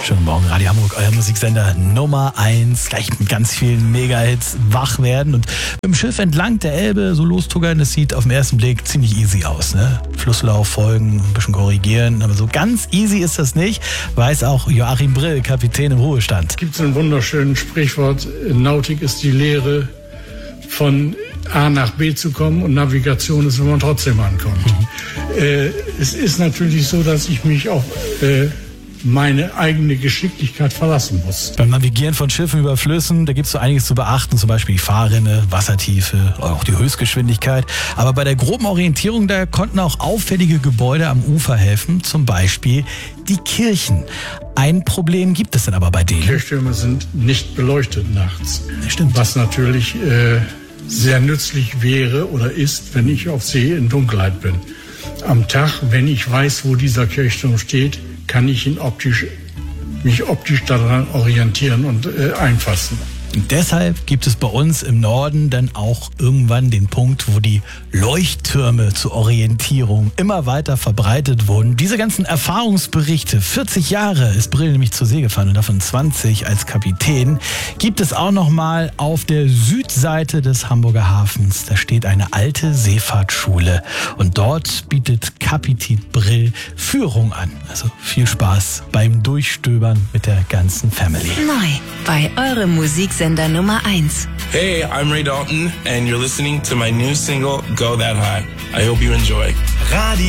Schönen Morgen, Radio Hamburg, euer Musiksender Nummer 1. Gleich mit ganz vielen Mega-Hits wach werden und mit dem Schiff entlang der Elbe so lostuckern. Das sieht auf den ersten Blick ziemlich easy aus, ne? Flusslauf folgen, ein bisschen korrigieren, aber so ganz easy ist das nicht, weiß auch Joachim Brill, Kapitän im Ruhestand. Es gibt so ein wunderschönes Sprichwort, Nautik ist die Lehre von A nach B zu kommen und Navigation ist, wenn man trotzdem ankommt. Es ist natürlich so, dass ich mich auf meine eigene Geschicklichkeit verlassen muss. Beim Navigieren von Schiffen über Flüssen, da gibt es so einiges zu beachten, zum Beispiel die Fahrrinne, Wassertiefe, auch die Höchstgeschwindigkeit. Aber bei der groben Orientierung, da konnten auch auffällige Gebäude am Ufer helfen, zum Beispiel die Kirchen. Ein Problem gibt es dann aber bei denen. Kirchtürme sind nicht beleuchtet nachts. Das stimmt. Was natürlich sehr nützlich wäre oder ist, wenn ich auf See in Dunkelheit bin. Am Tag, wenn ich weiß, wo dieser Kirchturm steht, kann ich mich optisch daran orientieren und einfassen. Und deshalb gibt es bei uns im Norden dann auch irgendwann den Punkt, wo die Leuchttürme zur Orientierung immer weiter verbreitet wurden. Diese ganzen Erfahrungsberichte, 40 Jahre ist Brill nämlich zur See gefahren und davon 20 als Kapitän, gibt es auch nochmal auf der Südseite des Hamburger Hafens. Da steht eine alte Seefahrtsschule und dort bietet Kapitän Brill Führung an. Also viel Spaß beim Durchstöbern mit der ganzen Family. Neu bei eurem Musiksender Nummer 1. Hey, I'm Ray Dalton and you're listening to my new single, Go That High. I hope you enjoy. Radio